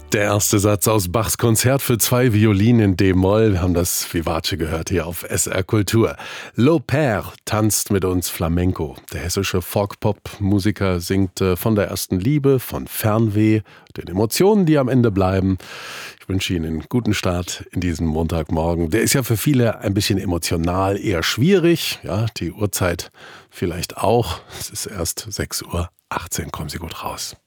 Der erste Satz aus Bachs Konzert für 2 Violinen in D-Moll. Wir haben das Vivace gehört hier auf SR Kultur. Lo Père tanzt mit uns Flamenco. Der hessische Folk-Pop-Musiker singt von der ersten Liebe, von Fernweh, den Emotionen, die am Ende bleiben. Ich wünsche Ihnen einen guten Start in diesen Montagmorgen. Der ist ja für viele ein bisschen emotional eher schwierig. Ja, die Uhrzeit vielleicht auch. Es ist erst 6:18 Uhr. Kommen Sie gut raus.